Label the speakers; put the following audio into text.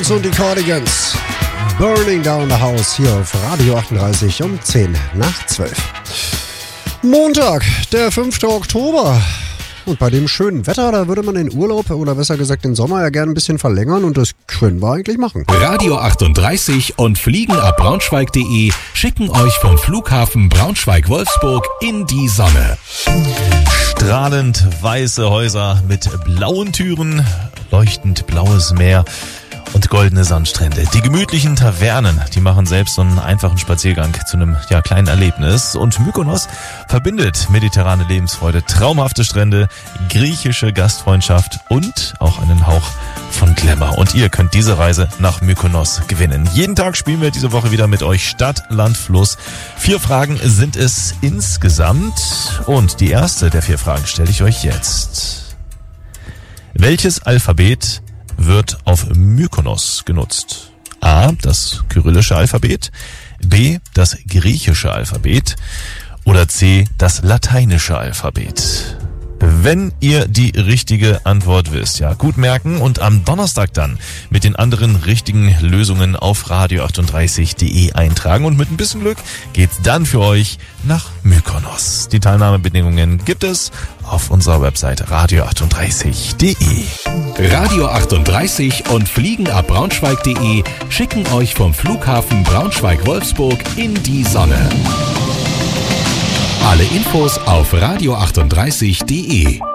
Speaker 1: Und die Cardigans. Burning Down the House hier auf Radio 38 um 10 nach 12. Montag, der 5. Oktober. Und bei dem schönen Wetter, da würde man den Urlaub oder besser gesagt den Sommer ja gerne ein bisschen verlängern und das können wir eigentlich machen.
Speaker 2: Radio 38 und fliegenabbraunschweig.de schicken euch vom Flughafen Braunschweig-Wolfsburg in die Sonne.
Speaker 3: Strahlend weiße Häuser mit blauen Türen, leuchtend blaues Meer und goldene Sandstrände. Die gemütlichen Tavernen, die machen selbst so einen einfachen Spaziergang zu einem kleinen Erlebnis. Und Mykonos verbindet mediterrane Lebensfreude, traumhafte Strände, griechische Gastfreundschaft und auch einen Hauch von Glamour. Und ihr könnt diese Reise nach Mykonos gewinnen. Jeden Tag spielen wir diese Woche wieder mit euch Stadt, Land, Fluss. 4 Fragen sind es insgesamt. Und die erste der 4 Fragen stelle ich euch jetzt. Welches Alphabet wird auf Mykonos genutzt? A, das kyrillische Alphabet, B, das griechische Alphabet oder C, das lateinische Alphabet? Wenn ihr die richtige Antwort wisst, gut merken und am Donnerstag dann mit den anderen richtigen Lösungen auf radio38.de eintragen und mit ein bisschen Glück geht's dann für euch nach Mykonos. Die Teilnahmebedingungen gibt es auf unserer Website radio38.de.
Speaker 2: Radio 38 und fliegenabbraunschweig.de schicken euch vom Flughafen Braunschweig-Wolfsburg in die Sonne. Alle Infos auf radio38.de.